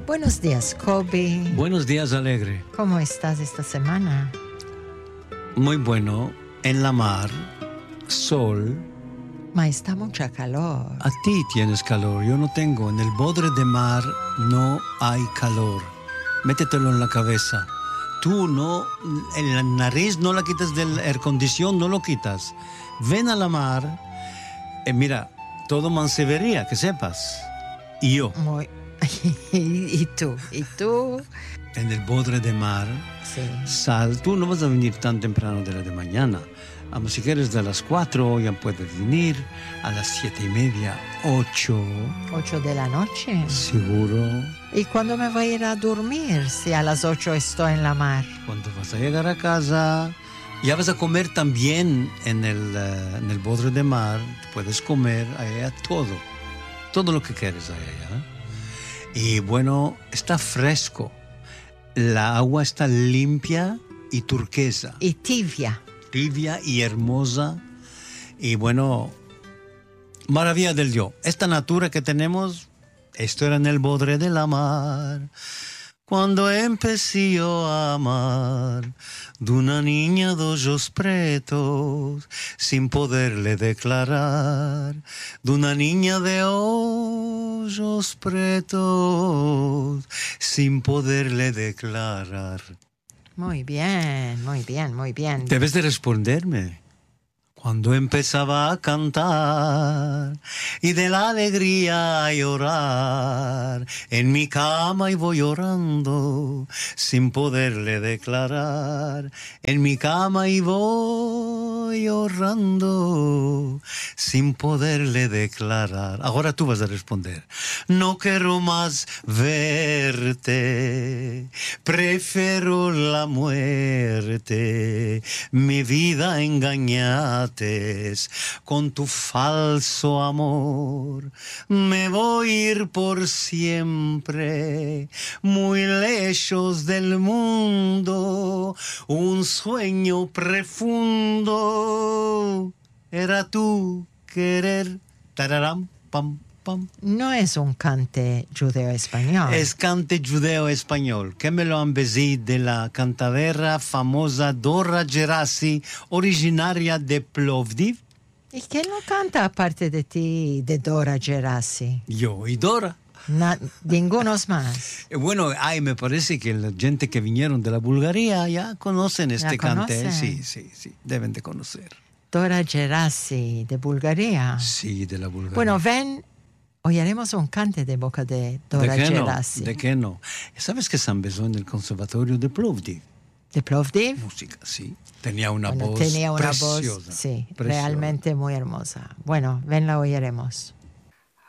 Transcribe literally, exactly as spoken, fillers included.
Buenos días, Kobe. Buenos días, Alegre. ¿Cómo estás esta semana? Muy bueno. En la mar, sol. Ma está mucha calor. A ti tienes calor, yo no tengo. En el bodre de mar no hay calor. Métetelo en la cabeza. Tú no, en la nariz no la quitas del air condición, no lo quitas. Ven a la mar. Eh, mira, todo mansevería, que sepas. Y yo. Muy... ¿Y tú? ¿Y tú? En el bodre de mar, Sí. sal. Tú no vas a venir tan temprano de la de mañana. Vamos, si quieres de las cuatro, ya puedes venir. A las siete y media, ocho. ¿Ocho de la noche? Seguro. ¿Y cuándo me voy a ir a dormir si a las ocho estoy en la mar? Cuando vas a llegar a casa, ya vas a comer también en el, uh, en el bodre de mar. Puedes comer allá todo. Todo lo que quieres allá. Y bueno, está fresco. La agua está limpia y turquesa. Y tibia. Tibia y hermosa. Y bueno, maravilla del yo. Esta natura que tenemos, esto era en el bodre de la mar. Cuando empecé yo a amar de una niña de ojos pretos, sin poderle declarar, de una niña de ojos pretos, sin poderle declarar. Muy bien, muy bien, muy bien. Debes de responderme. Cuando empezaba a cantar y de la alegría a llorar, en mi cama iba llorando sin poderle declarar. En mi cama iba llorando sin poderle declarar. Ahora tú vas a responder. No quiero más verte, prefiero la muerte, mi vida engañada. Con tu falso amor me voy a ir por siempre, muy lejos del mundo. Un sueño profundo era tu querer. Tararam, pam, pam. No es un cante judeo-español. Es cante judeo-español, que me lo han besí de la cantadera famosa Dora Gerasi, originaria de Plovdiv. ¿Y quién lo canta aparte de ti, de Dora Gerasi? Yo y Dora. Na, ningunos más. Bueno, ay, me parece que la gente que vinieron de la Bulgaria ya conocen este cante. Sí, sí, sí, deben de conocer. Dora Gerasi, de Bulgaria. Sí, de la Bulgaria. Bueno, ven... Hoy haremos un cante de boca de Dora ¿De qué Gerasi. no? ¿De qué no? ¿Sabes que se empezó en el conservatorio de Plovdiv? ¿De Plovdiv? Música, sí. Tenía una Bueno, voz tenía una preciosa. voz, sí, preciosa. realmente muy hermosa. Bueno, ven, la oiremos.